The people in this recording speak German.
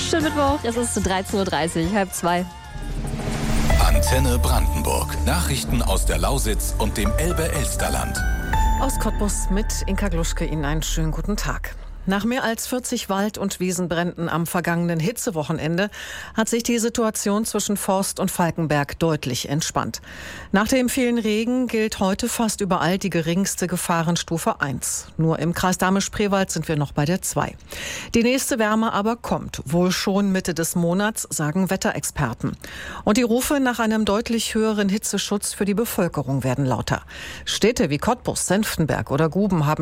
Schönen Mittwoch, es ist 13:30 Uhr, 13:30. Antenne Brandenburg. Nachrichten aus der Lausitz und dem Elbe-Elsterland. Aus Cottbus mit Inka Gluschke Ihnen einen schönen guten Tag. Nach mehr als 40 Wald- und Wiesenbränden am vergangenen Hitzewochenende hat sich die Situation zwischen Forst und Falkenberg deutlich entspannt. Nach dem vielen Regen gilt heute fast überall die geringste Gefahrenstufe 1. Nur im Kreis Dahme-Spreewald sind wir noch bei der 2. Die nächste Wärme aber kommt, wohl schon Mitte des Monats, sagen Wetterexperten. Und die Rufe nach einem deutlich höheren Hitzeschutz für die Bevölkerung werden lauter. Städte wie Cottbus, Senftenberg oder Guben haben